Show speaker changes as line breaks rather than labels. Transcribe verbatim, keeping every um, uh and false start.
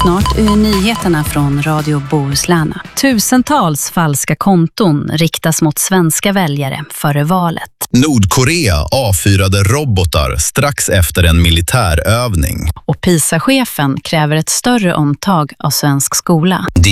Snart är nyheterna från Radio Bohuslän.
Tusentals falska konton riktas mot svenska väljare före valet.
Nordkorea avfyrade robotar strax efter en militärövning.
Och PISA-chefen kräver ett större omtag av svensk skola.